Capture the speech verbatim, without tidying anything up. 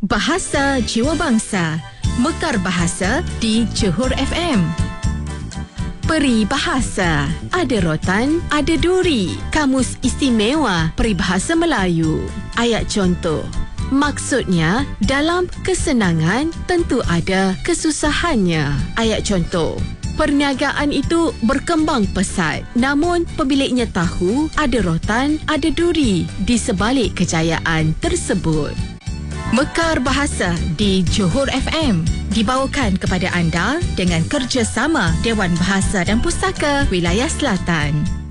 Bahasa Jiwa Bangsa, Mekar Bahasa di Johor F M. Peri Bahasa, ada rotan, ada duri. Kamus Istimewa Peribahasa Melayu. Ayat contoh. Maksudnya, dalam kesenangan tentu ada kesusahannya. Ayat contoh. Perniagaan itu berkembang pesat. Namun, pemiliknya tahu ada rotan, ada duri di sebalik kejayaan tersebut. Mekar Bahasa di Johor F M dibawakan kepada anda dengan kerjasama Dewan Bahasa dan Pustaka Wilayah Selatan.